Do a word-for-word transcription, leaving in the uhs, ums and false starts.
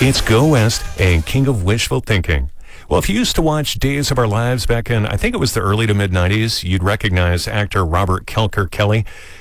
It's Go West and King of Wishful Thinking. Well, if you used to watch Days of Our Lives back in, I think it was the early to mid-nineties, you'd recognize actor Robert Kelker Kelly.